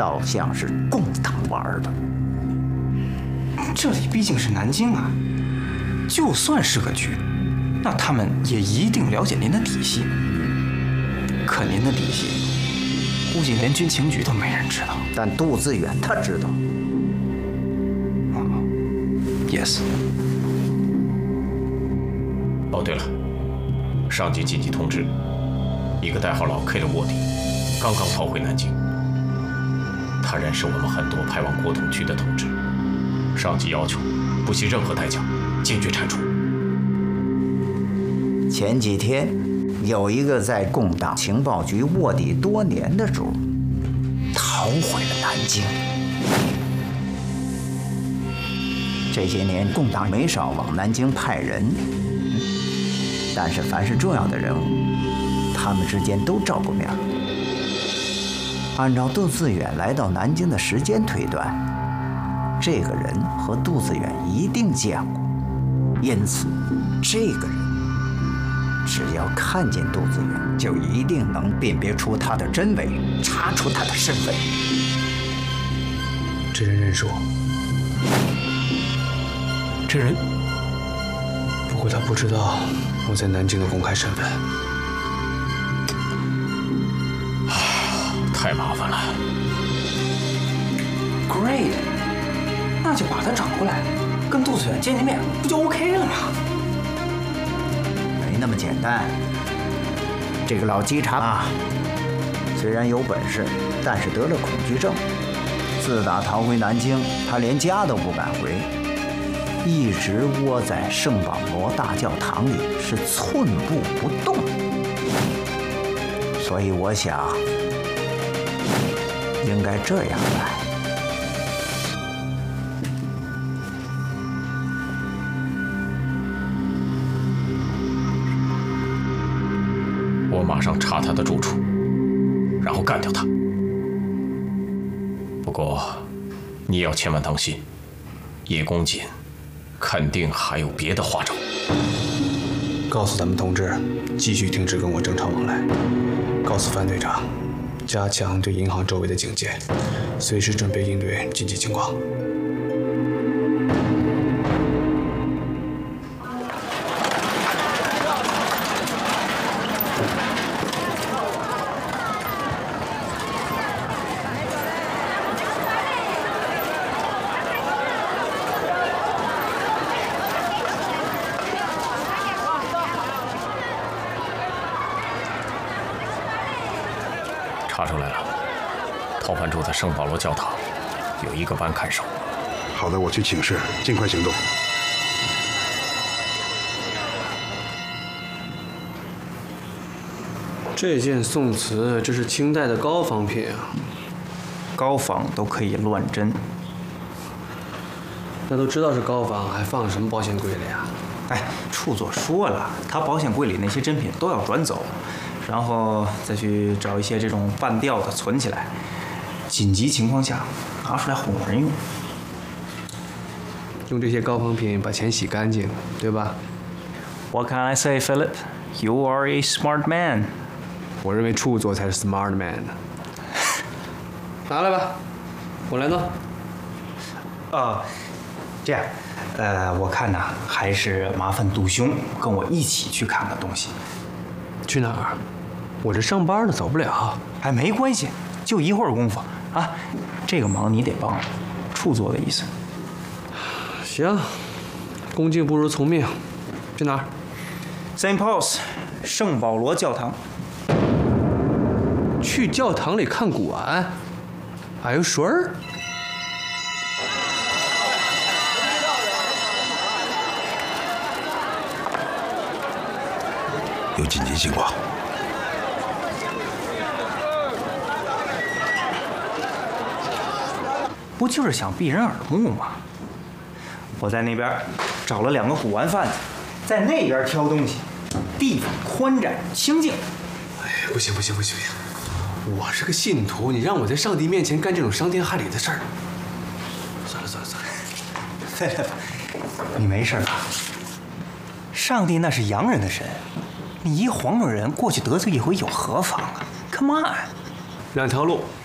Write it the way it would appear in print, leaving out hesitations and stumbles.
倒像是共党玩的。 这里毕竟是南京啊，就算是个局，那他们也一定了解您的底细。可您的底细，估计连军情局都没人知道。 但杜自远他知道。 Yes。 哦，对了，上级紧急通知，一个代号老 K 的卧底刚刚逃回南京，他认识我们很多派往国统区的同志，上级要求不惜任何代价坚决铲除。 前几天，有一个在共党情报局卧底多年的主逃回了南京。这些年，共党没少往南京派人，但是凡是重要的人物，他们之间都照过面。按照杜自远来到南京的时间推断，这个人和杜自远一定见过，因此，这个人只要看见杜自远，就一定能辨别出他的真伪，查出他的身份。 这人认识我。这人，不过他不知道我在南京的公开身份。 太麻烦了。 Great， 那就把他找过来，跟杜子远见面，不就 OK 了吗？ 没那么简单。这个老稽查啊，虽然有本事，但是得了恐惧症。自打逃回南京，他连家都不敢回。一直窝在圣保罗大教堂里，是寸步不动。所以我想，应该这样办。 我马上查他的住处，然后干掉他。不过，你也要千万当心，叶公瑾肯定还有别的花招。 告诉咱们同志，继续停止跟我正常往来。告诉范队长，加强对银行周围的警戒，随时准备应对紧急情况。 查出来了，逃犯住在圣保罗教堂，有一个班看守。 好的，我去请示，尽快行动。 这件宋瓷，这是清代的高仿品啊。 高仿都可以乱真。 那都知道是高仿，还放什么保险柜里啊？ 哎，处座说了，他保险柜里那些真品都要转走，然后再去找一些这种半吊的存起来，紧急情况下拿出来哄人用。 用这些高仿品把钱洗干净，对吧？ What can I say, Philip? You are a smart man. 我认为处座才是 smart man 呢。拿来吧，我来弄。 这样，我看呐，还是麻烦杜兄跟我一起去看看东西。 去哪儿？我这上班呢，走不了。 哎，没关系，就一会儿功夫啊。这个忙你得帮我，处座的意思。 行，恭敬不如从命。去哪儿 ？Saint Paul's， 圣保罗教堂。 去教堂里看古玩 ？Are you sure？ 有紧急情况。 不就是想避人耳目吗？我在那边找了2个古玩贩子，在那边挑东西，地方宽展清静。 哎，不行！我是个信徒，你让我在上帝面前干这种伤天害理的事儿，算了。 你没事吧？上帝那是洋人的神，你一黄种人过去得罪一回有何妨啊 ？Come on， 2条路，